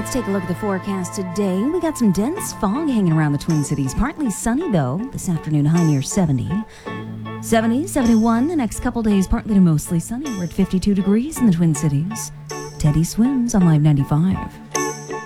Let's take a look at the forecast today. We got some dense fog hanging around the Twin Cities. Partly sunny, though. This afternoon, high near 70. 70, 71 the next couple days, partly to mostly sunny. We're at 52 degrees in the Twin Cities. Teddy Swims on Live 95.